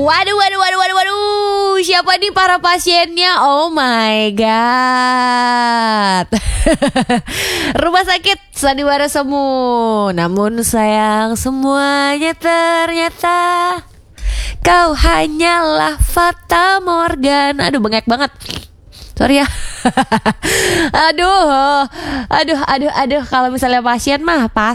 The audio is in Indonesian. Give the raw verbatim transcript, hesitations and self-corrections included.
Waduh, waduh, waduh, waduh, waduh. Siapa nih para pasiennya? Oh my god. Rumah sakit Sandiwara Semu. Namun sayang, semuanya ternyata kau hanyalah Fata Morgan. Aduh, bengek banget. Sorry ya. Aduh, aduh, aduh, aduh. Kalau misalnya pasien mah pas